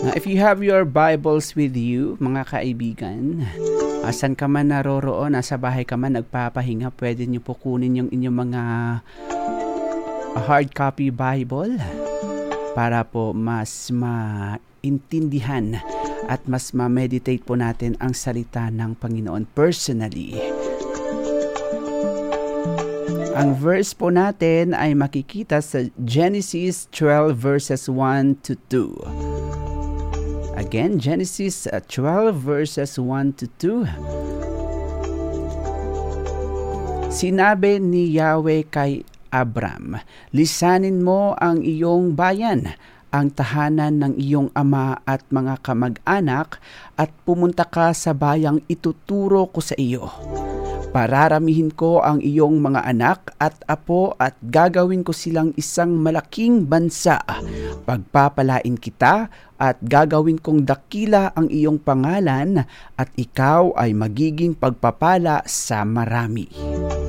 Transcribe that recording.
Now, if you have your Bibles with you, mga kaibigan, asan ka man naroroon, nasa bahay ka man nagpapahinga, pwede niyo po kunin yung inyong mga hard copy Bible para po mas maintindihan at mas ma-meditate po natin ang salita ng Panginoon personally. Ang verse po natin ay makikita sa Genesis 12 verses 1 to 2. Again, Genesis 12 verses 1 to 2. Sinabi ni Yahweh kay Abram, lisanin mo ang iyong bayan, ang tahanan ng iyong ama at mga kamag-anak at pumunta ka sa bayang ituturo ko sa iyo. Pararamihin ko ang iyong mga anak at apo at gagawin ko silang isang malaking bansa. Pagpapalain kita at gagawin kong dakila ang iyong pangalan at ikaw ay magiging pagpapala sa marami.